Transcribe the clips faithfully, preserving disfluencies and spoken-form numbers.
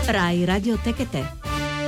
Rai Radio Tech e Te.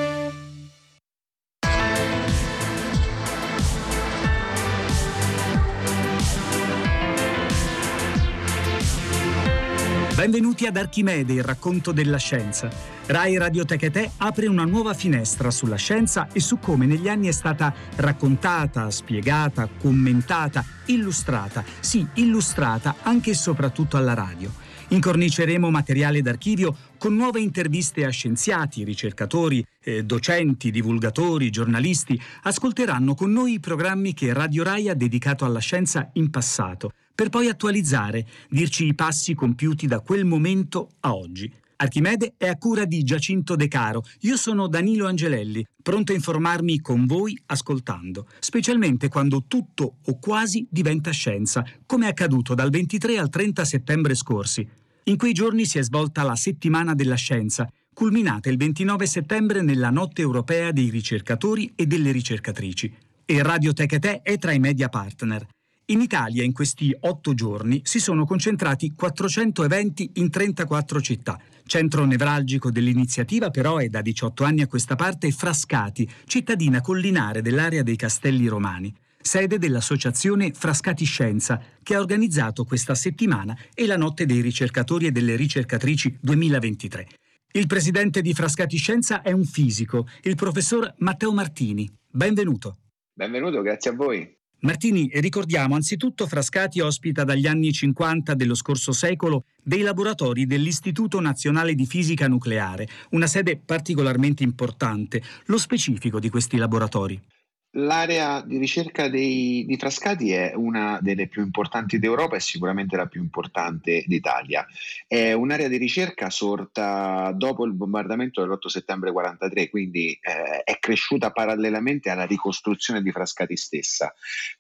Benvenuti ad Archimede, il racconto della scienza. Rai Radio Tech e Te apre una nuova finestra sulla scienza e su come negli anni è stata raccontata, spiegata, commentata, illustrata. Sì, illustrata anche e soprattutto alla radio. Incorniceremo materiale d'archivio con nuove interviste a scienziati, ricercatori, eh, docenti, divulgatori, giornalisti. Ascolteranno con noi i programmi che Radio Rai ha dedicato alla scienza in passato, per poi attualizzare, dirci i passi compiuti da quel momento a oggi. Archimede è a cura di Giacinto De Caro. Io sono Danilo Angelelli, pronto a informarmi con voi ascoltando, specialmente quando tutto o quasi diventa scienza, come è accaduto dal ventitré al trenta settembre scorsi. In quei giorni si è svolta la Settimana della Scienza, culminata il ventinove settembre nella Notte Europea dei Ricercatori e delle Ricercatrici. E Radio Tech e Te è tra i media partner. In Italia in questi otto giorni si sono concentrati quattrocento eventi in trentaquattro città. Centro nevralgico dell'iniziativa però è da diciotto anni a questa parte Frascati, cittadina collinare dell'area dei Castelli Romani, sede dell'associazione Frascati Scienza, che ha organizzato questa settimana e la Notte dei Ricercatori e delle Ricercatrici duemilaventitré. Il presidente di Frascati Scienza è un fisico, il professor Matteo Martini. Benvenuto. Benvenuto, grazie a voi. Martini, ricordiamo anzitutto Frascati ospita dagli anni cinquanta dello scorso secolo dei laboratori dell'Istituto Nazionale di Fisica Nucleare, una sede particolarmente importante. Lo specifico di questi laboratori? L'area di ricerca dei, di Frascati è una delle più importanti d'Europa e sicuramente la più importante d'Italia. È un'area di ricerca sorta dopo il bombardamento dell'otto settembre quarantatré, quindi eh, è cresciuta parallelamente alla ricostruzione di Frascati stessa.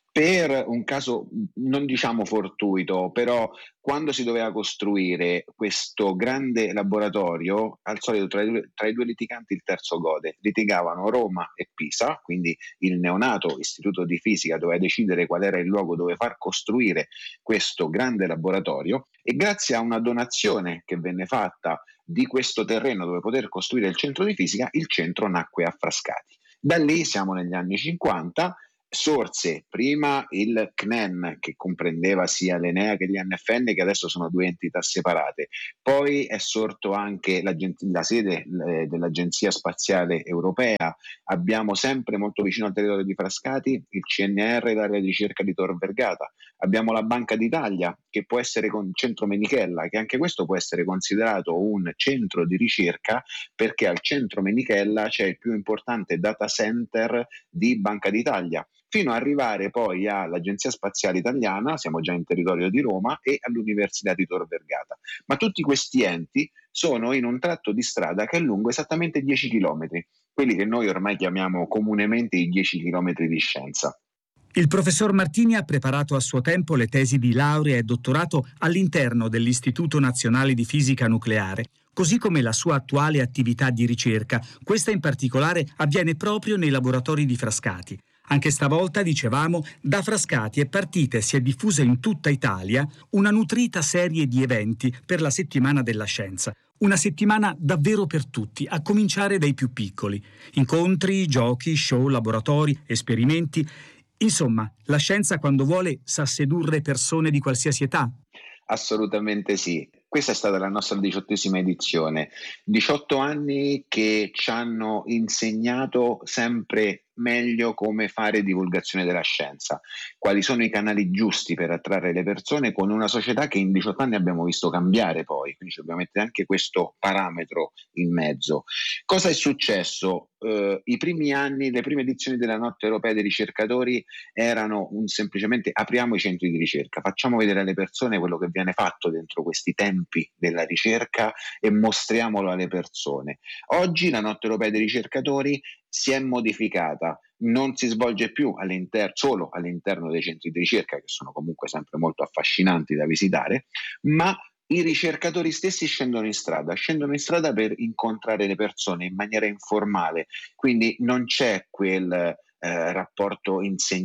Per un caso non diciamo fortuito, però quando si doveva costruire questo grande laboratorio, al solito tra i due, tra i due litiganti il terzo gode. Litigavano Roma e Pisa, quindi il neonato istituto di fisica doveva decidere qual era il luogo dove far costruire questo grande laboratorio, e grazie a una donazione che venne fatta di questo terreno dove poter costruire il centro di fisica, il centro nacque a Frascati. Da lì siamo negli anni cinquanta. Sorse prima il C N E N, che comprendeva sia l'Enea che gli N F N, che adesso sono due entità separate. Poi è sorto anche la, la sede eh, dell'Agenzia Spaziale Europea. Abbiamo sempre molto vicino al territorio di Frascati il C N R, l'area di ricerca di Tor Vergata. Abbiamo la Banca d'Italia, che può essere con centro Menichella, che anche questo può essere considerato un centro di ricerca, perché al centro Menichella c'è il più importante data center di Banca d'Italia, fino ad arrivare poi all'Agenzia Spaziale Italiana, siamo già in territorio di Roma, e all'Università di Tor Vergata. Ma tutti questi enti sono in un tratto di strada che è lungo esattamente dieci chilometri, quelli che noi ormai chiamiamo comunemente i dieci chilometri di scienza. Il professor Martini ha preparato a suo tempo le tesi di laurea e dottorato all'interno dell'Istituto Nazionale di Fisica Nucleare, così come la sua attuale attività di ricerca. Questa in particolare avviene proprio nei laboratori di Frascati. Anche stavolta, dicevamo, da Frascati è partita e si è diffusa in tutta Italia una nutrita serie di eventi per la Settimana della Scienza. Una settimana davvero per tutti, a cominciare dai più piccoli. Incontri, giochi, show, laboratori, esperimenti. Insomma, la scienza quando vuole sa sedurre persone di qualsiasi età. Assolutamente sì. Questa è stata la nostra diciottesima edizione. diciotto anni che ci hanno insegnato sempre meglio come fare divulgazione della scienza, quali sono i canali giusti per attrarre le persone, con una società che in diciotto anni abbiamo visto cambiare poi, quindi ci dobbiamo mettere anche questo parametro in mezzo. Cosa è successo? Uh, I primi anni, le prime edizioni della Notte Europea dei Ricercatori erano un semplicemente apriamo i centri di ricerca, facciamo vedere alle persone quello che viene fatto dentro questi tempi della ricerca e mostriamolo alle persone. Oggi la Notte Europea dei Ricercatori si è modificata, non si svolge più all'inter- solo all'interno dei centri di ricerca, che sono comunque sempre molto affascinanti da visitare, ma i ricercatori stessi scendono in strada, scendono in strada per incontrare le persone in maniera informale, quindi non c'è quel eh, rapporto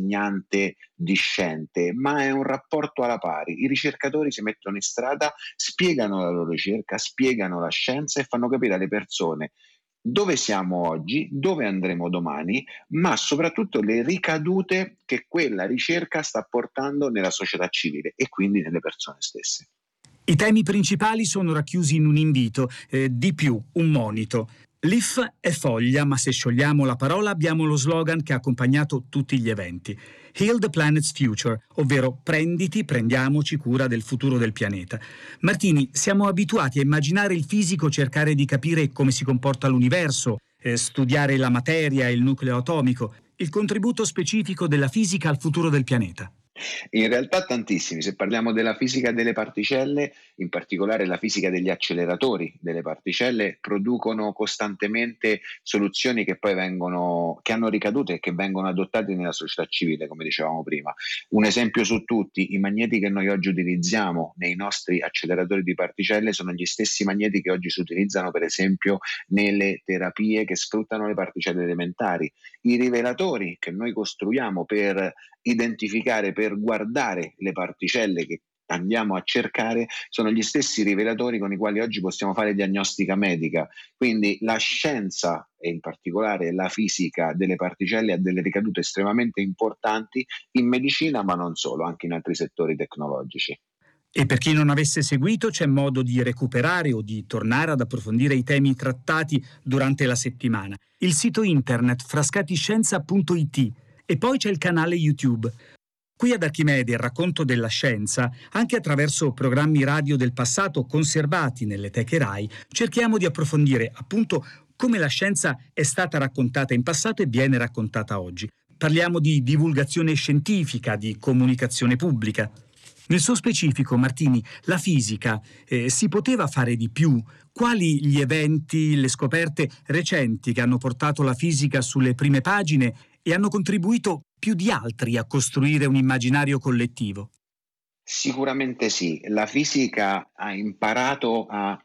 insegnante-discente, ma è un rapporto alla pari. I ricercatori si mettono in strada, spiegano la loro ricerca, spiegano la scienza e fanno capire alle persone dove siamo oggi, dove andremo domani, ma soprattutto le ricadute che quella ricerca sta portando nella società civile e quindi nelle persone stesse. I temi principali sono racchiusi in un invito, eh, di più, un monito. L'I F è foglia, ma se sciogliamo la parola abbiamo lo slogan che ha accompagnato tutti gli eventi. Heal the Planet's Future, ovvero prenditi, prendiamoci cura del futuro del pianeta. Martini, siamo abituati a immaginare il fisico cercare di capire come si comporta l'universo, eh, studiare la materia e il nucleo atomico, il contributo specifico della fisica al futuro del pianeta. In realtà tantissimi. Se parliamo della fisica delle particelle, in particolare la fisica degli acceleratori delle particelle, producono costantemente soluzioni che poi vengono, che hanno ricadute e che vengono adottate nella società civile, come dicevamo prima. Un esempio su tutti: i magneti che noi oggi utilizziamo nei nostri acceleratori di particelle sono gli stessi magneti che oggi si utilizzano, per esempio, nelle terapie che sfruttano le particelle elementari. I rivelatori che noi costruiamo per identificare, per guardare le particelle che andiamo a cercare, sono gli stessi rivelatori con i quali oggi possiamo fare diagnostica medica. Quindi la scienza, e in particolare la fisica delle particelle, ha delle ricadute estremamente importanti in medicina, ma non solo, anche in altri settori tecnologici. E per chi non avesse seguito, c'è modo di recuperare o di tornare ad approfondire i temi trattati durante la settimana. Il sito internet frascatiscienza punto it e poi c'è il canale YouTube. Qui ad Archimede il racconto della scienza, anche attraverso programmi radio del passato conservati nelle teche Rai, cerchiamo di approfondire appunto come la scienza è stata raccontata in passato e viene raccontata oggi. Parliamo di divulgazione scientifica, di comunicazione pubblica. Nel suo specifico, Martini, la fisica eh, si poteva fare di più? Quali gli eventi, le scoperte recenti che hanno portato la fisica sulle prime pagine e hanno contribuito più di altri a costruire un immaginario collettivo? Sicuramente sì, la fisica ha imparato a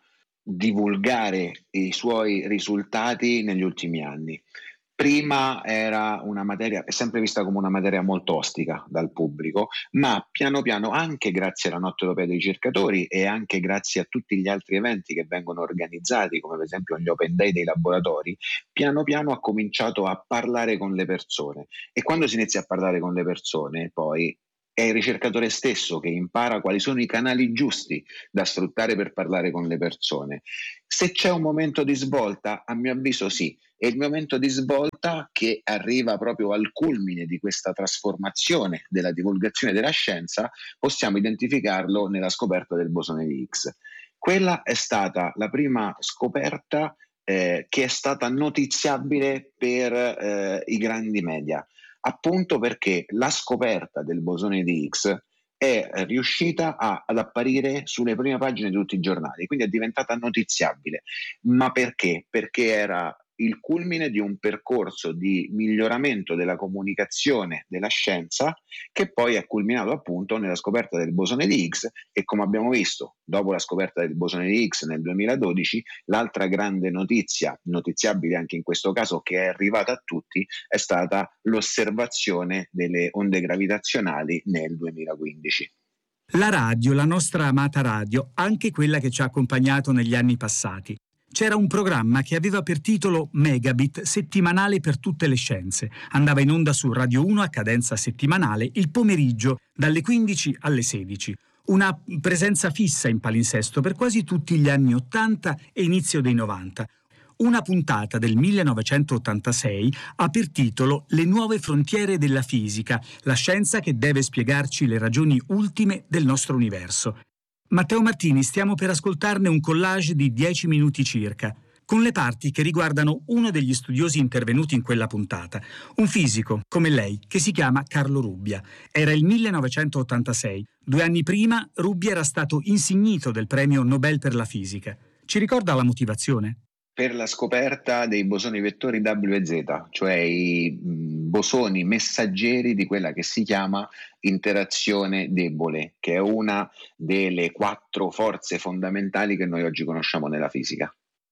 divulgare i suoi risultati negli ultimi anni. Prima era una materia, è sempre vista come una materia molto ostica dal pubblico, ma piano piano, anche grazie alla Notte Europea dei Ricercatori e anche grazie a tutti gli altri eventi che vengono organizzati, come per esempio gli Open Day dei laboratori, piano piano ha cominciato a parlare con le persone. E quando si inizia a parlare con le persone, poi è il ricercatore stesso che impara quali sono i canali giusti da sfruttare per parlare con le persone. Se c'è un momento di svolta, a mio avviso sì, è il momento di svolta che arriva proprio al culmine di questa trasformazione della divulgazione della scienza, possiamo identificarlo nella scoperta del bosone di Higgs. Quella è stata la prima scoperta eh, che è stata notiziabile per eh, i grandi media, appunto perché la scoperta del bosone di Higgs è riuscita a, ad apparire sulle prime pagine di tutti i giornali, quindi è diventata notiziabile. Ma perché? Perché era il culmine di un percorso di miglioramento della comunicazione della scienza, che poi è culminato appunto nella scoperta del bosone di Higgs. E come abbiamo visto, dopo la scoperta del bosone di Higgs nel duemiladodici, l'altra grande notizia, notiziabile anche in questo caso, che è arrivata a tutti, è stata l'osservazione delle onde gravitazionali nel duemilaquindici. La radio, la nostra amata radio, anche quella che ci ha accompagnato negli anni passati. C'era un programma che aveva per titolo Megabit, settimanale per tutte le scienze. Andava in onda su Radio uno a cadenza settimanale il pomeriggio dalle quindici alle sedici. Una presenza fissa in palinsesto per quasi tutti gli anni ottanta e inizio dei novanta. Una puntata del millenovecentottantasei ha per titolo Le nuove frontiere della fisica, la scienza che deve spiegarci le ragioni ultime del nostro universo. Matteo Martini, stiamo per ascoltarne un collage di dieci minuti circa, con le parti che riguardano uno degli studiosi intervenuti in quella puntata, un fisico, come lei, che si chiama Carlo Rubbia. Era il millenovecentottantasei. Due anni prima Rubbia era stato insignito del premio Nobel per la fisica. Ci ricorda la motivazione? Per la scoperta dei bosoni vettori W e Z, cioè i bosoni messaggeri di quella che si chiama interazione debole, che è una delle quattro forze fondamentali che noi oggi conosciamo nella fisica.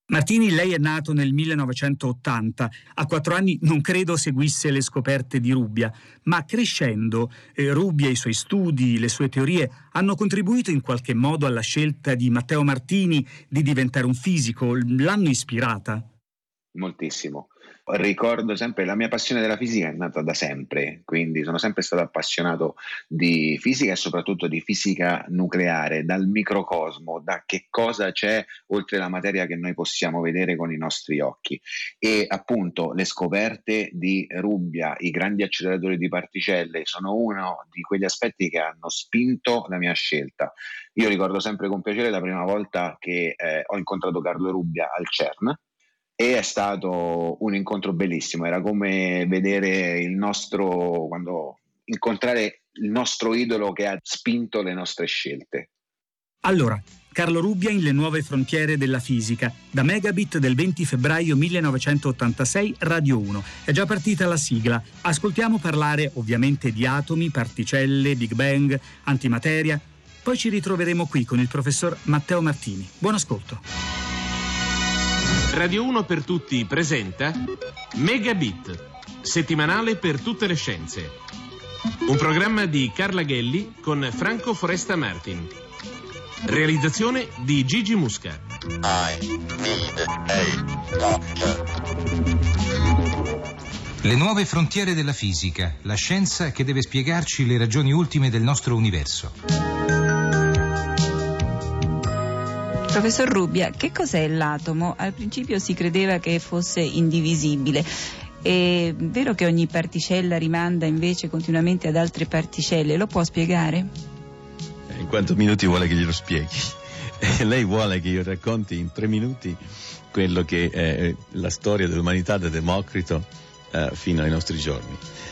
Martini, lei è nato nel millenovecentottanta, a quattro anni non credo seguisse le scoperte di Rubbia, ma crescendo eh, Rubbia, i suoi studi, le sue teorie hanno contribuito in qualche modo alla scelta di Matteo Martini di diventare un fisico, l'hanno ispirata? Moltissimo. Ricordo sempre, la mia passione della fisica è nata da sempre, quindi sono sempre stato appassionato di fisica e soprattutto di fisica nucleare, dal microcosmo, da che cosa c'è oltre la materia che noi possiamo vedere con i nostri occhi. E appunto le scoperte di Rubbia, i grandi acceleratori di particelle, sono uno di quegli aspetti che hanno spinto la mia scelta. Io ricordo sempre con piacere la prima volta che eh, ho incontrato Carlo Rubbia al CERN, e è stato un incontro bellissimo, era come vedere il nostro, quando incontrare il nostro idolo che ha spinto le nostre scelte. Allora, Carlo Rubbia in Le nuove frontiere della fisica, da Megabit del venti febbraio millenovecentottantasei, Radio uno. È già partita la sigla. Ascoltiamo parlare ovviamente di atomi, particelle, Big Bang, antimateria. Poi ci ritroveremo qui con il professor Matteo Martini. Buon ascolto. Radio uno per tutti presenta Megabit, settimanale per tutte le scienze. Un programma di Carla Gelli con Franco Foresta Martin. Realizzazione di Gigi Musca. I need a doctor. Le nuove frontiere della fisica, la scienza che deve spiegarci le ragioni ultime del nostro universo. Professor Rubbia, che cos'è l'atomo? Al principio si credeva che fosse indivisibile. È vero che ogni particella rimanda invece continuamente ad altre particelle? Lo può spiegare? In quanti minuti vuole che glielo spieghi? Lei vuole che io racconti in tre minuti quello che è la storia dell'umanità da Democrito eh, fino ai nostri giorni.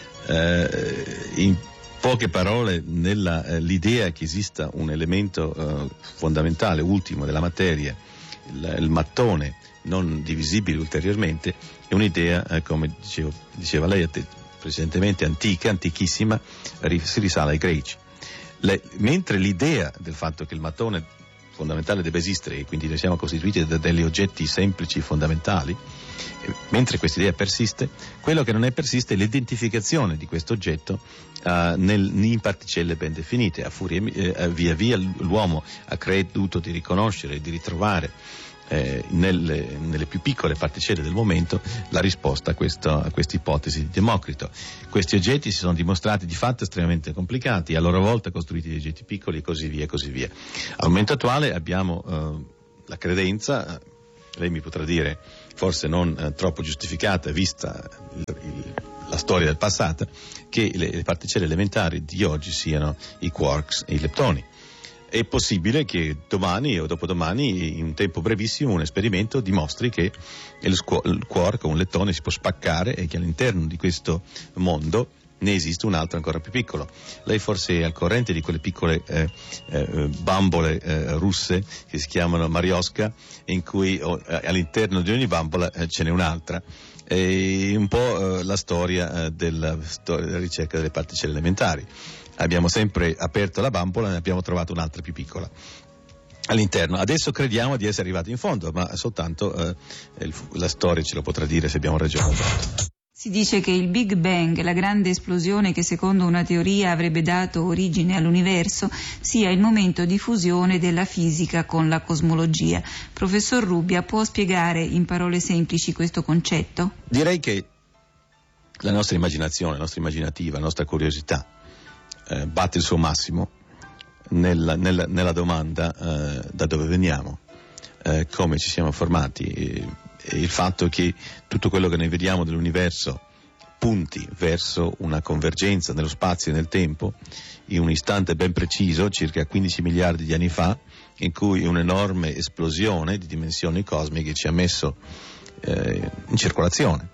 Eh, in poche parole, nella, eh, l'idea che esista un elemento eh, fondamentale, ultimo della materia, il, il mattone non divisibile ulteriormente, è un'idea, eh, come dicevo, diceva lei precedentemente, antica, antichissima, ri, si risale ai greci. Le, mentre l'idea del fatto che il mattone fondamentale debba esistere e quindi noi siamo costituiti da degli oggetti semplici fondamentali, eh, mentre questa idea persiste, quello che non è persiste è l'identificazione di questo oggetto uh, nel, in particelle ben definite. A furia, eh, via via l'uomo ha creduto di riconoscere, di ritrovare eh, nelle, nelle più piccole particelle del momento la risposta a, questo, a questa ipotesi di Democrito. Questi oggetti si sono dimostrati di fatto estremamente complicati, a loro volta costruiti di oggetti piccoli e così via e così via. Al momento attuale abbiamo eh, la credenza, lei mi potrà dire forse non eh, troppo giustificata vista il, il, la storia del passato, che le, le particelle elementari di oggi siano i quarks e i leptoni. È possibile che domani o dopodomani, in un tempo brevissimo, un esperimento dimostri che il, squ- il quark o un lettone si può spaccare e che all'interno di questo mondo ne esiste un altro ancora più piccolo. Lei forse è al corrente di quelle piccole eh, eh, bambole eh, russe che si chiamano Marioska, in cui oh, all'interno di ogni bambola eh, ce n'è un'altra. È un po' eh, la storia, eh, della, storia della ricerca delle particelle elementari. Abbiamo sempre aperto la bambola e ne abbiamo trovato un'altra più piccola all'interno. Adesso crediamo di essere arrivati in fondo, ma soltanto eh, il, la storia ce lo potrà dire se abbiamo ragione. Si dice che il Big Bang, la grande esplosione che secondo una teoria avrebbe dato origine all'universo, sia il momento di fusione della fisica con la cosmologia. Professor Rubbia, può spiegare in parole semplici questo concetto? Direi che la nostra immaginazione, la nostra immaginativa, la nostra curiosità eh, batte il suo massimo nella, nella, nella domanda eh, da dove veniamo, eh, come ci siamo formati. E, il fatto che tutto quello che noi vediamo dell'universo punti verso una convergenza nello spazio e nel tempo in un istante ben preciso, circa quindici miliardi di anni fa, in cui un'enorme esplosione di dimensioni cosmiche ci ha messo eh, in circolazione.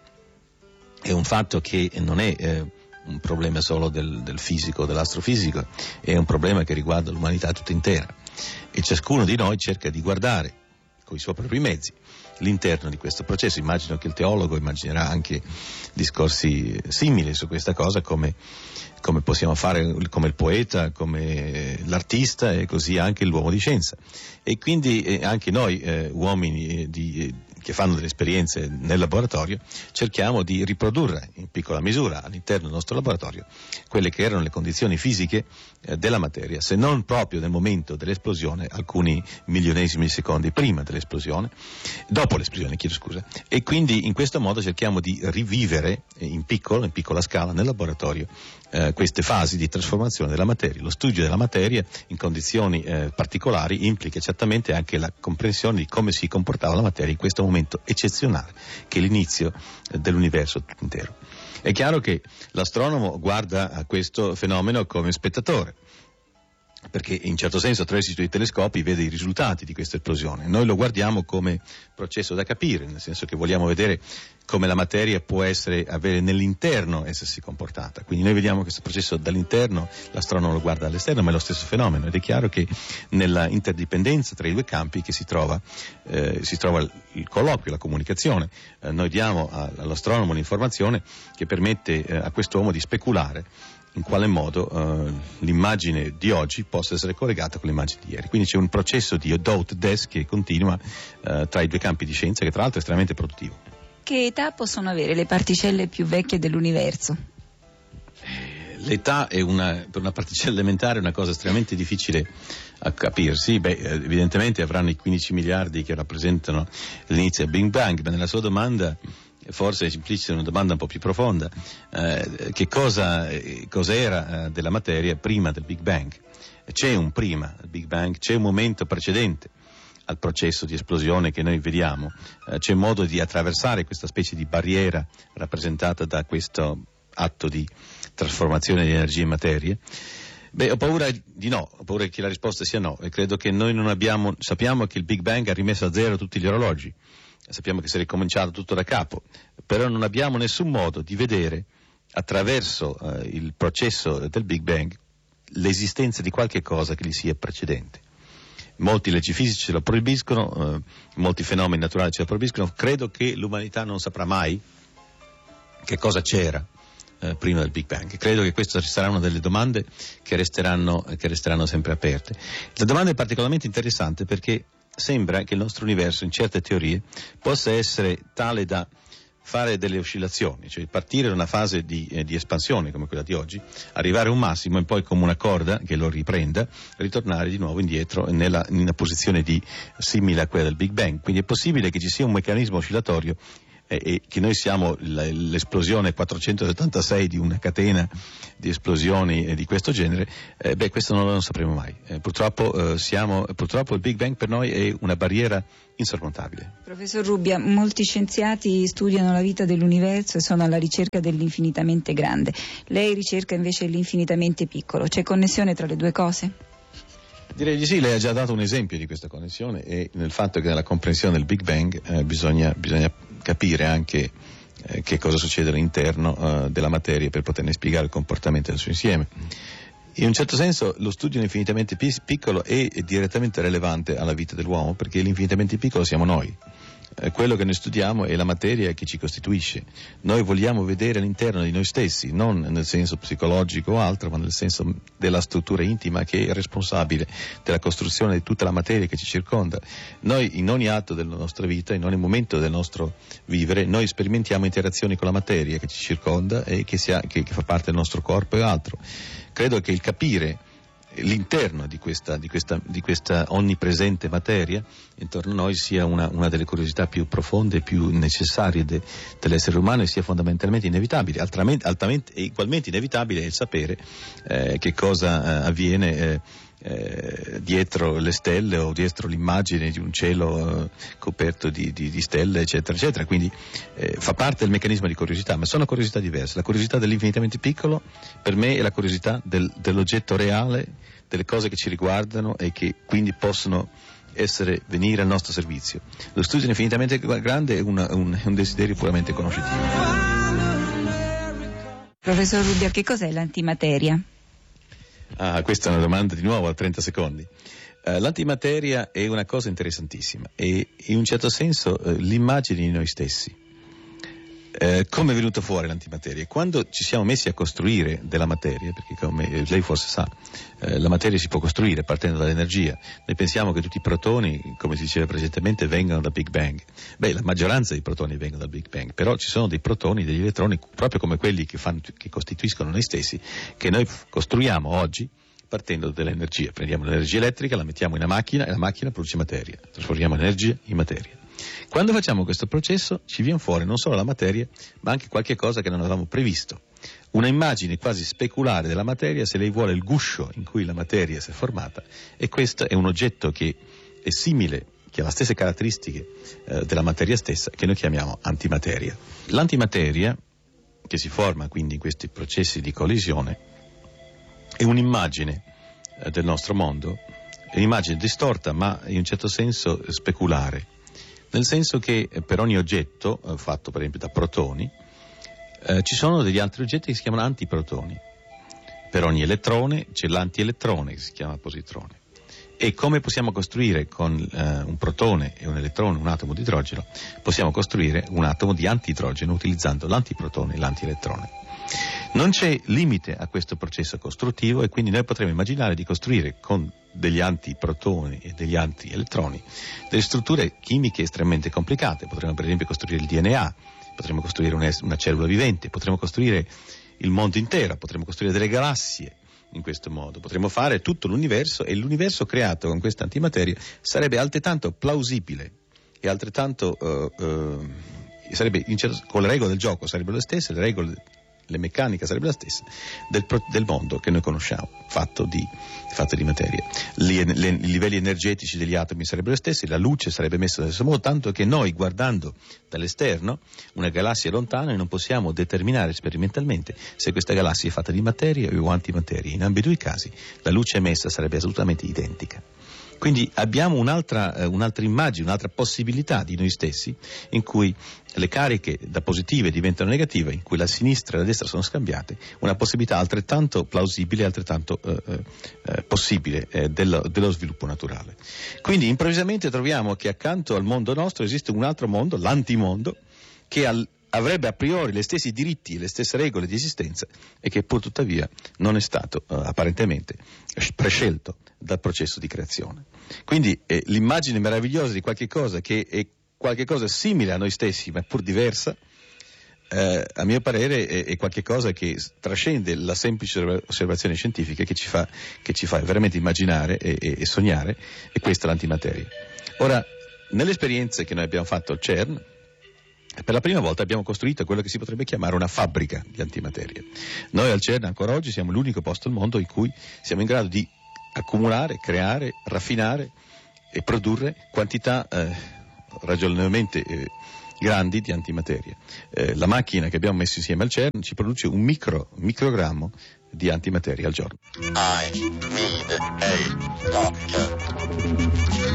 È un fatto che non è eh, un problema solo del, del fisico, dell'astrofisico, è un problema che riguarda l'umanità tutta intera, e ciascuno di noi cerca di guardare con i suoi propri mezzi l'interno di questo processo. Immagino che il teologo immaginerà anche discorsi simili su questa cosa, come, come possiamo fare, come il poeta, come l'artista e così anche l'uomo di scienza. E quindi eh, anche noi eh, uomini di, eh, che fanno delle esperienze nel laboratorio, cerchiamo di riprodurre in piccola misura all'interno del nostro laboratorio quelle che erano le condizioni fisiche eh, della materia, se non proprio nel momento dell'esplosione, alcuni milionesimi di secondi prima dell'esplosione, dopo l'esplosione, chiedo scusa, e quindi in questo modo cerchiamo di rivivere in piccolo, in piccola scala nel laboratorio eh, queste fasi di trasformazione della materia. Lo studio della materia in condizioni eh, particolari implica certamente anche la comprensione di come si comportava la materia in questo momento momento eccezionale che è l'inizio dell'universo tutto intero. È chiaro che l'astronomo guarda a questo fenomeno come spettatore, perché in certo senso attraverso i suoi telescopi vede i risultati di questa esplosione. Noi lo guardiamo come processo da capire, nel senso che vogliamo vedere come la materia può essere, avere nell'interno essersi comportata. Quindi noi vediamo questo processo dall'interno, l'astronomo lo guarda dall'esterno, ma è lo stesso fenomeno, ed è chiaro che nella interdipendenza tra i due campi che si trova, eh, si trova il colloquio, la comunicazione. Eh, noi diamo a, all'astronomo l'informazione che permette eh, a quest'uomo di speculare in quale modo uh, l'immagine di oggi possa essere collegata con l'immagine di ieri. Quindi c'è un processo di do-ut-des che continua uh, tra i due campi di scienza, che tra l'altro è estremamente produttivo. Che età possono avere le particelle più vecchie dell'universo? L'età è una, per una particella elementare, una cosa estremamente difficile a capirsi. Beh, evidentemente avranno i quindici miliardi che rappresentano l'inizio del Big Bang, ma nella sua domanda forse è implicita una domanda un po' più profonda. Eh, che cosa eh, cos'era eh, della materia prima del Big Bang? C'è un prima del Big Bang, c'è un momento precedente al processo di esplosione che noi vediamo, eh, c'è modo di attraversare questa specie di barriera rappresentata da questo atto di trasformazione di energia in materia? Beh, ho paura di no, ho paura che la risposta sia no, e credo che noi non abbiamo, sappiamo che il Big Bang ha rimesso a zero tutti gli orologi, sappiamo che si è ricominciato tutto da capo, però non abbiamo nessun modo di vedere attraverso eh, il processo del Big Bang l'esistenza di qualche cosa che gli sia precedente. Molti leggi fisici ce lo proibiscono, eh, molti fenomeni naturali ce lo proibiscono. Credo che l'umanità non saprà mai che cosa c'era eh, prima del Big Bang. Credo che questa sarà una delle domande che resteranno, che resteranno sempre aperte. La domanda è particolarmente interessante perché sembra che il nostro universo in certe teorie possa essere tale da fare delle oscillazioni, cioè partire da una fase di, eh, di espansione come quella di oggi, arrivare a un massimo e poi come una corda che lo riprenda, ritornare di nuovo indietro nella, in una posizione di, simile a quella del Big Bang. Quindi è possibile che ci sia un meccanismo oscillatorio eh, e che noi siamo l- l'esplosione quattrocentosettantasei di una catena di esplosioni eh, di questo genere. Eh, beh, questo non lo sapremo mai. Eh, purtroppo, eh, siamo, purtroppo il Big Bang per noi è una barriera insormontabile. Professor Rubbia, molti scienziati studiano la vita dell'universo e sono alla ricerca dell'infinitamente grande. Lei ricerca invece l'infinitamente piccolo. C'è connessione tra le due cose? Direi di sì, lei ha già dato un esempio di questa connessione, e nel fatto che nella comprensione del Big Bang eh, bisogna, bisogna capire anche eh, che cosa succede all'interno eh, della materia per poterne spiegare il comportamento del suo insieme. In un certo senso lo studio dell'infinitamente piccolo è direttamente relevante alla vita dell'uomo, perché l'infinitamente piccolo siamo noi. Eh, quello che noi studiamo è la materia che ci costituisce. Noi vogliamo vedere all'interno di noi stessi, non nel senso psicologico o altro, ma nel senso della struttura intima che è responsabile della costruzione di tutta la materia che ci circonda. Noi in ogni atto della nostra vita, in ogni momento del nostro vivere, noi sperimentiamo interazioni con la materia che ci circonda e che, sia, che, che fa parte del nostro corpo e altro. Credo che il capire l'interno di questa, di questa, di questa onnipresente materia intorno a noi sia una, una delle curiosità più profonde e più necessarie de, dell'essere umano, e sia fondamentalmente inevitabile. Altamente, altamente e ugualmente inevitabile è il sapere eh, che cosa eh, avviene eh, eh, dietro le stelle o dietro l'immagine di un cielo eh, coperto di, di, di stelle, eccetera, eccetera. Quindi eh, fa parte del meccanismo di curiosità, ma sono curiosità diverse. La curiosità dell'infinitamente piccolo per me è la curiosità del, dell'oggetto reale, delle cose che ci riguardano e che quindi possono essere, venire al nostro servizio. Lo studio infinitamente grande è, una, un, è un desiderio puramente conoscitivo. Professor Rubbia, che cos'è l'antimateria? Ah, questa è una domanda di nuovo a trenta secondi. Uh, l'antimateria è una cosa interessantissima e in un certo senso uh, l'immagine di noi stessi. Eh, come è venuto fuori l'antimateria? Quando ci siamo messi a costruire della materia, perché come lei forse sa, eh, la materia si può costruire partendo dall'energia. Noi pensiamo che tutti i protoni, come si diceva precedentemente, vengano da Big Bang. Beh, la maggioranza dei protoni vengono dal Big Bang, però ci sono dei protoni, degli elettroni, proprio come quelli che, fanno, che costituiscono noi stessi, che noi costruiamo oggi partendo dall'energia. Prendiamo l'energia elettrica, la mettiamo in una macchina e la macchina produce materia. Trasformiamo l'energia in materia. Quando facciamo questo processo ci viene fuori non solo la materia, ma anche qualche cosa che non avevamo previsto. Una immagine quasi speculare della materia, se lei vuole, il guscio in cui la materia si è formata, e questo è un oggetto che è simile, che ha le stesse caratteristiche eh, della materia stessa, che noi chiamiamo antimateria. L'antimateria, che si forma quindi in questi processi di collisione, è un'immagine eh, del nostro mondo, è un'immagine distorta ma in un certo senso speculare. Nel senso che per ogni oggetto, eh, fatto per esempio da protoni, eh, ci sono degli altri oggetti che si chiamano antiprotoni. Per ogni elettrone c'è l'antielettrone che si chiama positrone. E come possiamo costruire con eh, un protone e un elettrone, un atomo di idrogeno, possiamo costruire un atomo di antidrogeno utilizzando l'antiprotone e l'antielettrone. Non c'è limite a questo processo costruttivo e quindi noi potremmo immaginare di costruire con degli antiprotoni e degli antielettroni delle strutture chimiche estremamente complicate. Potremmo per esempio costruire il D N A, potremmo costruire una, una cellula vivente, potremmo costruire il mondo intero, potremmo costruire delle galassie in questo modo, potremmo fare tutto l'universo, e l'universo creato con questa antimateria sarebbe altrettanto plausibile e altrettanto uh, uh, sarebbe in certo, con le regole del gioco sarebbero le stesse, le regole, le meccaniche sarebbe la stessa del, del mondo che noi conosciamo, fatto di, fatto di materia. Li, le, I livelli energetici degli atomi sarebbero gli stessi, la luce sarebbe messa allo stesso modo, tanto che noi, guardando dall'esterno una galassia lontana, non possiamo determinare sperimentalmente se questa galassia è fatta di materia o antimateria. In ambedue i casi la luce emessa sarebbe assolutamente identica. Quindi abbiamo un'altra, eh, un'altra immagine, un'altra possibilità di noi stessi, in cui le cariche da positive diventano negative, in cui la sinistra e la destra sono scambiate, una possibilità altrettanto plausibile e altrettanto eh, eh, possibile eh, dello, dello sviluppo naturale. Quindi improvvisamente troviamo che accanto al mondo nostro esiste un altro mondo, l'antimondo, che al, avrebbe a priori gli stessi diritti e le stesse regole di esistenza, e che pur tuttavia non è stato eh, apparentemente prescelto dal processo di creazione. Quindi eh, l'immagine meravigliosa di qualche cosa che è qualche cosa simile a noi stessi ma pur diversa, eh, a mio parere è, è qualche cosa che trascende la semplice osservazione scientifica, che ci fa, che ci fa veramente immaginare e, e, e sognare, e questa è l'antimateria. Ora, nelle esperienze che noi abbiamo fatto al CERN, per la prima volta abbiamo costruito quello che si potrebbe chiamare una fabbrica di antimateria. Noi al CERN ancora oggi siamo l'unico posto al mondo in cui siamo in grado di accumulare, creare, raffinare e produrre quantità eh, ragionevolmente eh, grandi di antimateria. Eh, la macchina che abbiamo messo insieme al CERN ci produce un micro, microgrammo di antimateria al giorno. I need a doctor.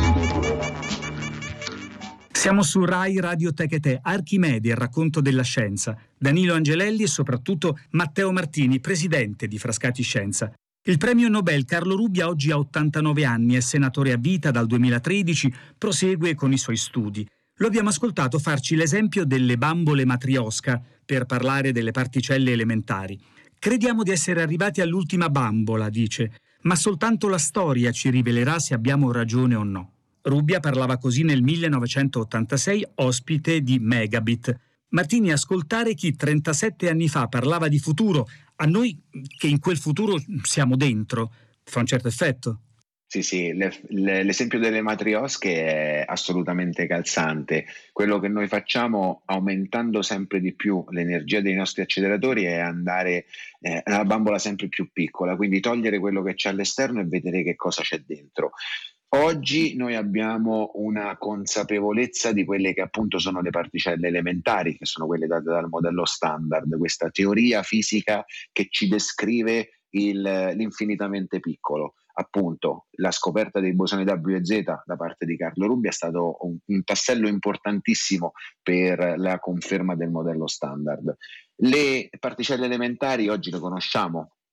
Siamo su Rai Radio Techetè, Archimede, il racconto della scienza. Danilo Angelelli e soprattutto Matteo Martini, presidente di Frascati Scienza. Il premio Nobel Carlo Rubbia oggi ha ottantanove anni, è senatore a vita dal duemilatredici, prosegue con i suoi studi. Lo abbiamo ascoltato farci l'esempio delle bambole matrioska per parlare delle particelle elementari. Crediamo di essere arrivati all'ultima bambola, dice, ma soltanto la storia ci rivelerà se abbiamo ragione o no. Rubbia parlava così nel millenovecentottantasei, ospite di Megabit. Martini, ascoltare chi trentasette anni fa parlava di futuro, a noi che in quel futuro siamo dentro, fa un certo effetto. Sì, sì, le, le, l'esempio delle matriosche è assolutamente calzante. Quello che noi facciamo, aumentando sempre di più l'energia dei nostri acceleratori, è andare eh, alla bambola sempre più piccola, quindi togliere quello che c'è all'esterno e vedere che cosa c'è dentro. Oggi noi abbiamo una consapevolezza di quelle che appunto sono le particelle elementari, che sono quelle date dal modello standard, questa teoria fisica che ci descrive il, l'infinitamente piccolo. Appunto, la scoperta dei bosoni W e Z da parte di Carlo Rubbia è stato un, un tassello importantissimo per la conferma del modello standard. Le particelle elementari oggi le conosciamo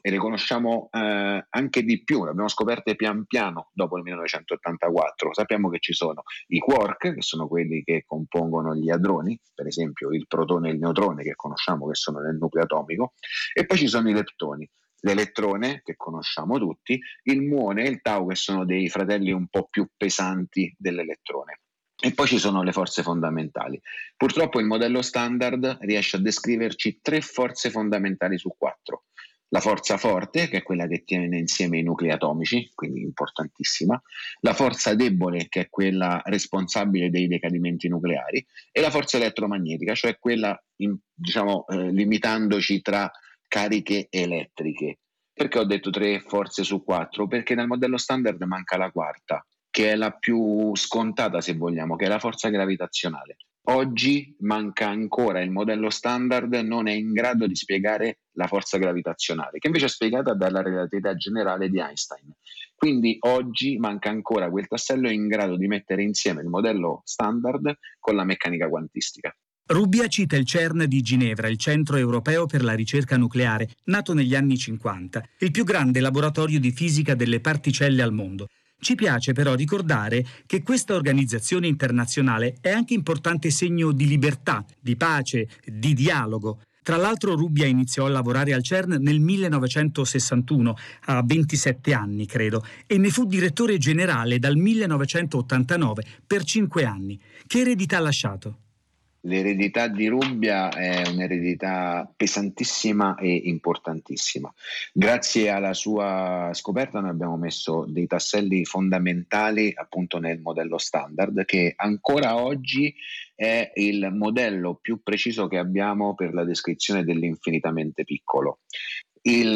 e le conosciamo eh, anche di più, le abbiamo scoperte pian piano dopo il millenovecentottantaquattro. Sappiamo che ci sono i quark, che sono quelli che compongono gli hadroni, per esempio il protone e il neutrone, che conosciamo che sono nel nucleo atomico, e poi ci sono i leptoni, l'elettrone, che conosciamo tutti, il muone e il tau, che sono dei fratelli un po' più pesanti dell'elettrone. E poi ci sono le forze fondamentali. Purtroppo il modello standard riesce a descriverci tre forze fondamentali su quattro. La forza forte, che è quella che tiene insieme i nuclei atomici, quindi importantissima, la forza debole, che è quella responsabile dei decadimenti nucleari, e la forza elettromagnetica, cioè quella, in, diciamo, eh, limitandoci tra cariche elettriche. Perché ho detto tre forze su quattro? Perché nel modello standard manca la quarta, che è la più scontata, se vogliamo, che è la forza gravitazionale. Oggi manca ancora, il modello standard non è in grado di spiegare la forza gravitazionale, che invece è spiegata dalla relatività generale di Einstein. Quindi oggi manca ancora quel tassello in grado di mettere insieme il modello standard con la meccanica quantistica. Rubbia cita il CERN di Ginevra, il Centro Europeo per la Ricerca Nucleare, nato negli anni cinquanta, il più grande laboratorio di fisica delle particelle al mondo. Ci piace però ricordare che questa organizzazione internazionale è anche importante segno di libertà, di pace, di dialogo. Tra l'altro Rubbia iniziò a lavorare al CERN nel millenovecentosessantuno, a ventisette anni credo, e ne fu direttore generale dal millenovecentottantanove per cinque anni. Che eredità ha lasciato? L'eredità di Rubbia è un'eredità pesantissima e importantissima. Grazie alla sua scoperta noi abbiamo messo dei tasselli fondamentali appunto nel modello standard, che ancora oggi è il modello più preciso che abbiamo per la descrizione dell'infinitamente piccolo. Il,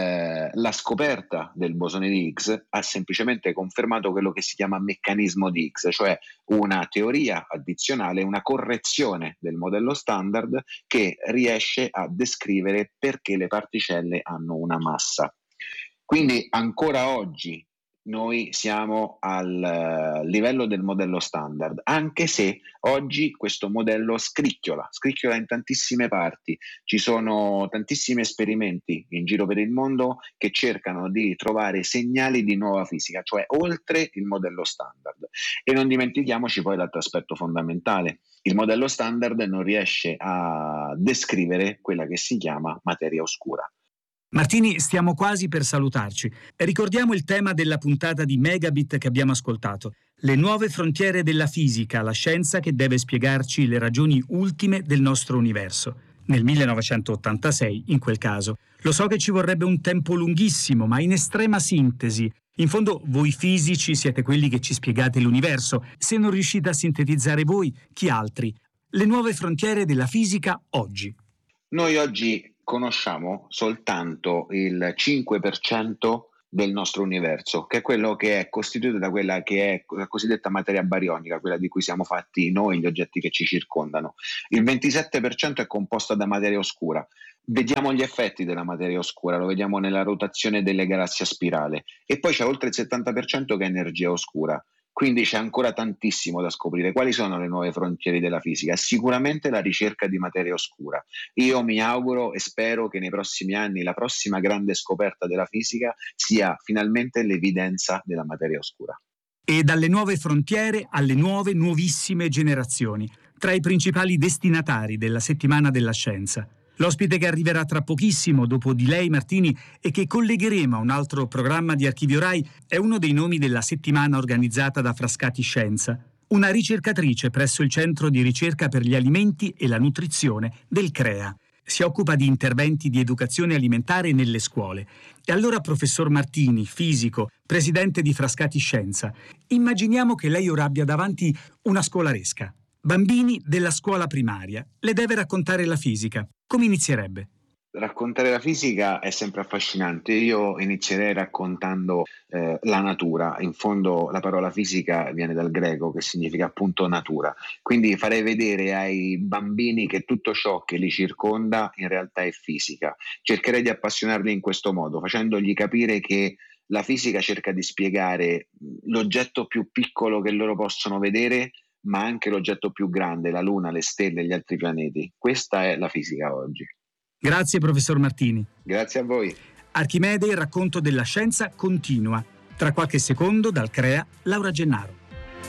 la scoperta del bosone di Higgs ha semplicemente confermato quello che si chiama meccanismo di Higgs, cioè una teoria addizionale, una correzione del modello standard che riesce a descrivere perché le particelle hanno una massa. Quindi ancora oggi noi siamo al livello del modello standard, anche se oggi questo modello scricchiola, scricchiola in tantissime parti. Ci sono tantissimi esperimenti in giro per il mondo che cercano di trovare segnali di nuova fisica, cioè oltre il modello standard. E non dimentichiamoci poi l'altro aspetto fondamentale. Il modello standard non riesce a descrivere quella che si chiama materia oscura. Martini, stiamo quasi per salutarci. Ricordiamo il tema della puntata di Megabit che abbiamo ascoltato. Le nuove frontiere della fisica, la scienza che deve spiegarci le ragioni ultime del nostro universo. Nel millenovecentottantasei, in quel caso. Lo so che ci vorrebbe un tempo lunghissimo, ma in estrema sintesi. In fondo, voi fisici siete quelli che ci spiegate l'universo. Se non riuscite a sintetizzare voi, chi altri? Le nuove frontiere della fisica oggi. Noi oggi conosciamo soltanto il cinque per cento del nostro universo, che è quello che è costituito da quella che è la cosiddetta materia barionica, quella di cui siamo fatti noi, gli oggetti che ci circondano. Il ventisette per cento è composta da materia oscura. Vediamo gli effetti della materia oscura, lo vediamo nella rotazione delle galassie a spirale, e poi c'è oltre il settanta per cento che è energia oscura. Quindi c'è ancora tantissimo da scoprire. Quali sono le nuove frontiere della fisica? Sicuramente la ricerca di materia oscura. Io mi auguro e spero che nei prossimi anni la prossima grande scoperta della fisica sia finalmente l'evidenza della materia oscura. E dalle nuove frontiere alle nuove, nuovissime generazioni, tra i principali destinatari della Settimana della Scienza. L'ospite che arriverà tra pochissimo dopo di lei, Martini, e che collegheremo a un altro programma di Archivio Rai, è uno dei nomi della settimana organizzata da Frascati Scienza, una ricercatrice presso il Centro di Ricerca per gli Alimenti e la Nutrizione del CREA. Si occupa di interventi di educazione alimentare nelle scuole. E allora, professor Martini, fisico, presidente di Frascati Scienza, immaginiamo che lei ora abbia davanti una scolaresca. Bambini della scuola primaria. Le deve raccontare la fisica. Come inizierebbe? Raccontare la fisica è sempre affascinante. Io inizierei raccontando eh, la natura. In fondo la parola fisica viene dal greco, che significa appunto natura. Quindi farei vedere ai bambini che tutto ciò che li circonda in realtà è fisica. Cercherei di appassionarli in questo modo, facendogli capire che la fisica cerca di spiegare l'oggetto più piccolo che loro possono vedere, ma anche l'oggetto più grande, la Luna, le stelle e gli altri pianeti. Questa è la fisica oggi. Grazie, professor Martini. Grazie a voi. Archimede, il racconto della scienza continua. Tra qualche secondo dal Crea, Laura Gennaro.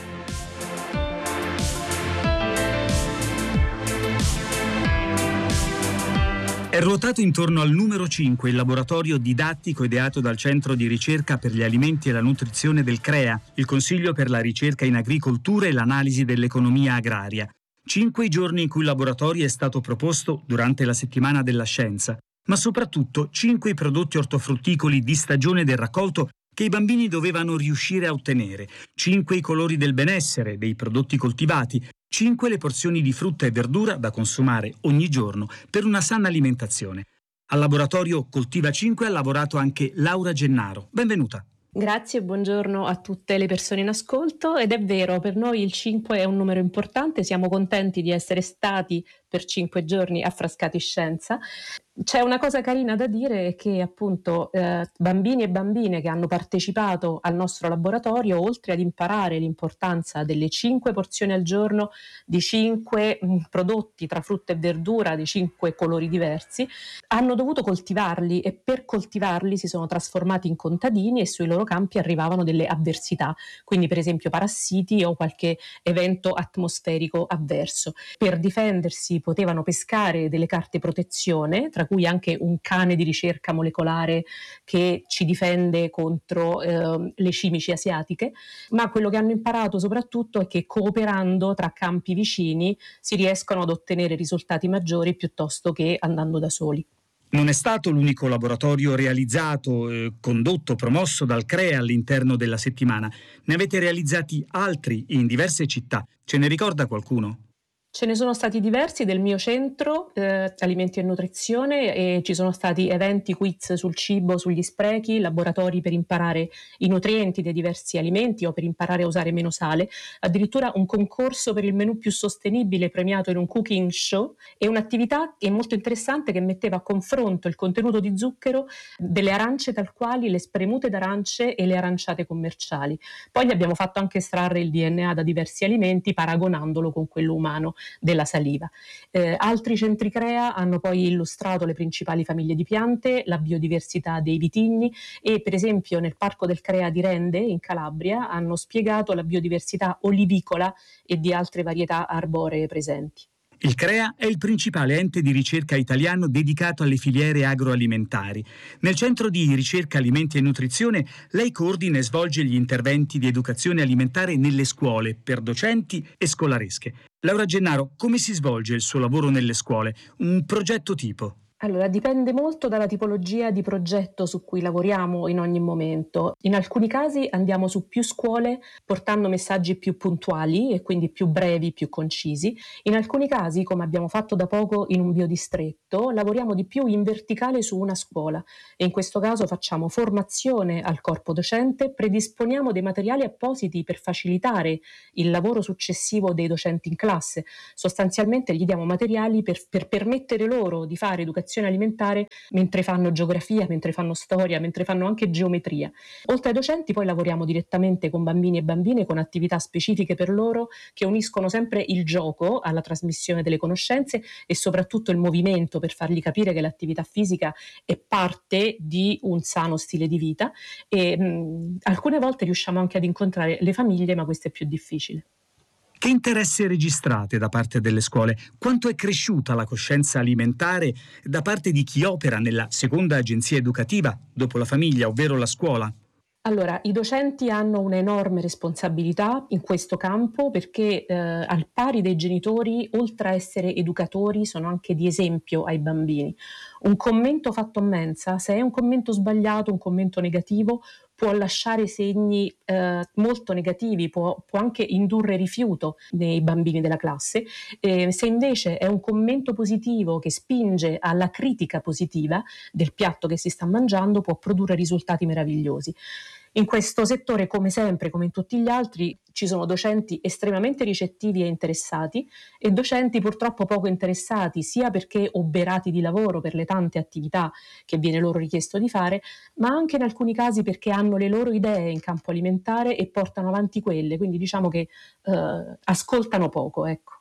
È ruotato intorno al numero cinque, il laboratorio didattico ideato dal Centro di ricerca per gli alimenti e la nutrizione del Crea, il Consiglio per la ricerca in agricoltura e l'analisi dell'economia agraria. Cinque i giorni in cui il laboratorio è stato proposto durante la settimana della scienza, ma soprattutto cinque i prodotti ortofrutticoli di stagione del raccolto che i bambini dovevano riuscire a ottenere, cinque i colori del benessere dei prodotti coltivati, cinque le porzioni di frutta e verdura da consumare ogni giorno per una sana alimentazione. Al laboratorio Coltiva cinque ha lavorato anche Laura Gennaro. Benvenuta. Grazie e buongiorno a tutte le persone in ascolto. Ed è vero, per noi il cinque è un numero importante, siamo contenti di essere stati per cinque giorni a Frascati Scienza. C'è una cosa carina da dire, che appunto eh, bambini e bambine che hanno partecipato al nostro laboratorio, oltre ad imparare l'importanza delle cinque porzioni al giorno di cinque mh, prodotti tra frutta e verdura di cinque colori diversi, hanno dovuto coltivarli, e per coltivarli si sono trasformati in contadini e sui loro campi arrivavano delle avversità, quindi per esempio parassiti o qualche evento atmosferico avverso. Per difendersi potevano pescare delle carte protezione, tra cui anche un cane di ricerca molecolare che ci difende contro eh, le cimici asiatiche, ma quello che hanno imparato soprattutto è che cooperando tra campi vicini si riescono ad ottenere risultati maggiori piuttosto che andando da soli. Non è stato l'unico laboratorio realizzato, eh, condotto, promosso dal Crea all'interno della settimana. Ne avete realizzati altri in diverse città. Ce ne ricorda qualcuno? Ce ne sono stati diversi del mio centro, eh, alimenti e nutrizione, e ci sono stati eventi, quiz sul cibo, sugli sprechi, laboratori per imparare i nutrienti dei diversi alimenti o per imparare a usare meno sale, addirittura un concorso per il menù più sostenibile premiato in un cooking show, e un'attività che è molto interessante che metteva a confronto il contenuto di zucchero delle arance tal quali, le spremute d'arance e le aranciate commerciali. Poi gli abbiamo fatto anche estrarre il D N A da diversi alimenti paragonandolo con quello umano della saliva. Eh, altri centri Crea hanno poi illustrato le principali famiglie di piante, la biodiversità dei vitigni, e per esempio nel parco del Crea di Rende in Calabria hanno spiegato la biodiversità olivicola e di altre varietà arboree presenti. Il Crea è il principale ente di ricerca italiano dedicato alle filiere agroalimentari. Nel Centro di ricerca alimenti e nutrizione lei coordina e svolge gli interventi di educazione alimentare nelle scuole per docenti e scolaresche. Laura Gennaro, come si svolge il suo lavoro nelle scuole? Un progetto tipo? Allora, dipende molto dalla tipologia di progetto su cui lavoriamo in ogni momento. In alcuni casi andiamo su più scuole portando messaggi più puntuali e quindi più brevi, più concisi. In alcuni casi, come abbiamo fatto da poco in un biodistretto, lavoriamo di più in verticale su una scuola, e in questo caso facciamo formazione al corpo docente, predisponiamo dei materiali appositi per facilitare il lavoro successivo dei docenti in classe. Sostanzialmente gli diamo materiali per, per permettere loro di fare educazione alimentare mentre fanno geografia, mentre fanno storia, mentre fanno anche geometria. Oltre ai docenti poi lavoriamo direttamente con bambini e bambine con attività specifiche per loro che uniscono sempre il gioco alla trasmissione delle conoscenze e soprattutto il movimento per fargli capire che l'attività fisica è parte di un sano stile di vita, e mh, alcune volte riusciamo anche ad incontrare le famiglie, ma questo è più difficile. Che interesse registrate da parte delle scuole? Quanto è cresciuta la coscienza alimentare da parte di chi opera nella seconda agenzia educativa, dopo la famiglia, ovvero la scuola? Allora, i docenti hanno un'enorme responsabilità in questo campo perché eh, al pari dei genitori, oltre a essere educatori, sono anche di esempio ai bambini. Un commento fatto a mensa, se è un commento sbagliato, un commento negativo, può lasciare segni eh, molto negativi, può, può anche indurre rifiuto nei bambini della classe. Eh, se invece è un commento positivo che spinge alla critica positiva del piatto che si sta mangiando, può produrre risultati meravigliosi. In questo settore, come sempre, come in tutti gli altri, ci sono docenti estremamente ricettivi e interessati e docenti purtroppo poco interessati, sia perché oberati di lavoro per le tante attività che viene loro richiesto di fare, ma anche in alcuni casi perché hanno le loro idee in campo alimentare e portano avanti quelle, quindi diciamo che eh, ascoltano poco, ecco.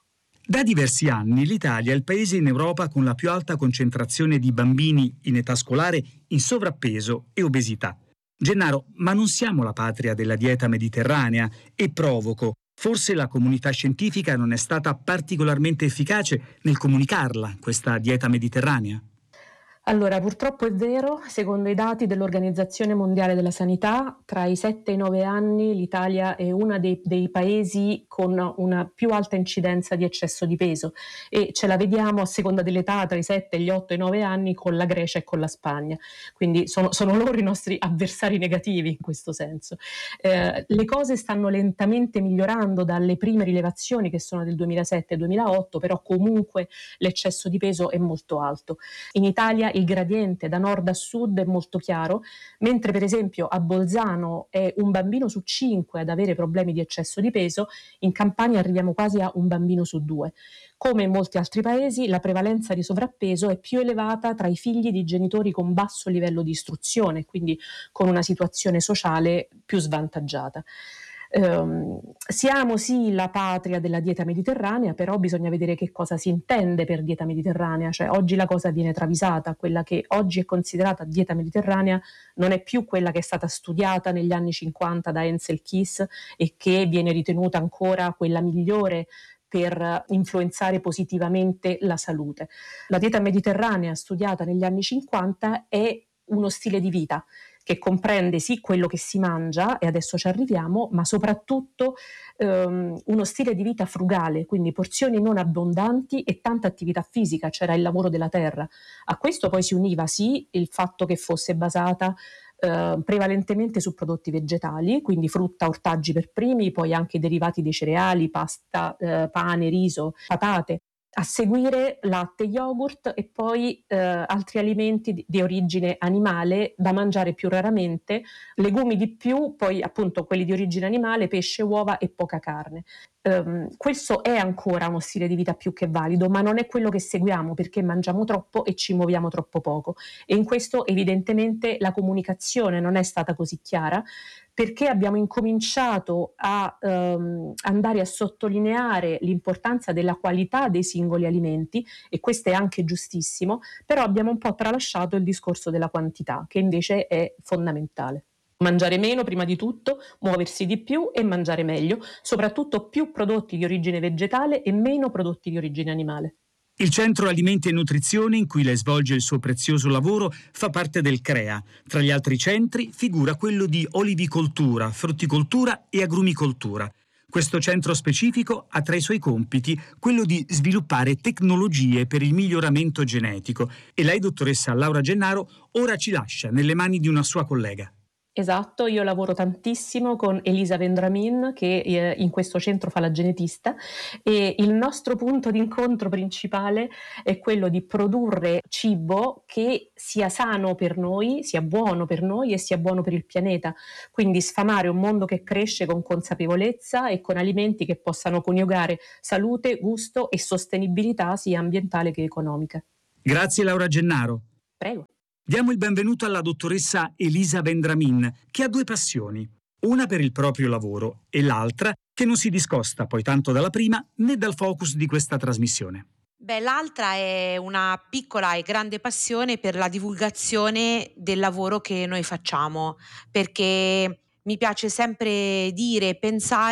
Da diversi anni l'Italia è il paese in Europa con la più alta concentrazione di bambini in età scolare in sovrappeso e obesità. Gennaro, ma non siamo la patria della dieta mediterranea? E provoco, forse la comunità scientifica non è stata particolarmente efficace nel comunicarla, questa dieta mediterranea? Allora, purtroppo è vero, secondo i dati dell'Organizzazione Mondiale della Sanità, tra i sette e i nove anni l'Italia è uno dei, dei paesi con una più alta incidenza di eccesso di peso e ce la vediamo a seconda dell'età tra i sette, gli otto e i nove anni con la Grecia e con la Spagna. Quindi sono, sono loro i nostri avversari negativi in questo senso. Eh, le cose stanno lentamente migliorando dalle prime rilevazioni che sono del duemilasette e duemilaotto, però comunque l'eccesso di peso è molto alto. In Italia il gradiente da nord a sud è molto chiaro, mentre per esempio a Bolzano è un bambino su cinque ad avere problemi di eccesso di peso, in Campania arriviamo quasi a un bambino su due. Come in molti altri paesi, la prevalenza di sovrappeso è più elevata tra i figli di genitori con basso livello di istruzione, quindi con una situazione sociale più svantaggiata. Um, siamo sì la patria della dieta mediterranea, però bisogna vedere che cosa si intende per dieta mediterranea, cioè oggi la cosa viene travisata, quella che oggi è considerata dieta mediterranea non è più quella che è stata studiata negli anni cinquanta da Hensel Keys e che viene ritenuta ancora quella migliore per influenzare positivamente la salute. La dieta mediterranea studiata negli anni cinquanta è uno stile di vita che comprende sì quello che si mangia, e adesso ci arriviamo, ma soprattutto ehm, uno stile di vita frugale, quindi porzioni non abbondanti e tanta attività fisica, c'era il lavoro della terra. A questo poi si univa sì il fatto che fosse basata eh, prevalentemente su prodotti vegetali, quindi frutta, ortaggi per primi, poi anche derivati dei cereali, pasta, eh, pane, riso, patate. A seguire latte, yogurt e poi eh, altri alimenti di, di origine animale da mangiare più raramente, legumi di più, poi appunto quelli di origine animale, pesce, uova e poca carne. Um, questo è ancora uno stile di vita più che valido, ma non è quello che seguiamo perché mangiamo troppo e ci muoviamo troppo poco. E in questo evidentemente la comunicazione non è stata così chiara, perché abbiamo incominciato a um, andare a sottolineare l'importanza della qualità dei singoli alimenti, e questo è anche giustissimo, però abbiamo un po' tralasciato il discorso della quantità, che invece è fondamentale. Mangiare meno prima di tutto, muoversi di più e mangiare meglio, soprattutto più prodotti di origine vegetale e meno prodotti di origine animale. Il Centro Alimenti e Nutrizione, in cui lei svolge il suo prezioso lavoro, fa parte del CREA. Tra gli altri centri figura quello di olivicoltura, frutticoltura e agrumicoltura. Questo centro specifico ha tra i suoi compiti quello di sviluppare tecnologie per il miglioramento genetico, e lei, dottoressa Laura Gennaro, ora ci lascia nelle mani di una sua collega. Esatto, io lavoro tantissimo con Elisa Vendramin, che eh, in questo centro fa la genetista, e il nostro punto di incontro principale è quello di produrre cibo che sia sano per noi, sia buono per noi e sia buono per il pianeta, quindi sfamare un mondo che cresce con consapevolezza e con alimenti che possano coniugare salute, gusto e sostenibilità sia ambientale che economica. Grazie Laura Gennaro. Prego. Diamo il benvenuto alla dottoressa Elisa Vendramin, che ha due passioni, una per il proprio lavoro e l'altra che non si discosta poi tanto dalla prima né dal focus di questa trasmissione. Beh, l'altra è una piccola e grande passione per la divulgazione del lavoro che noi facciamo, perché mi piace sempre dire e pensare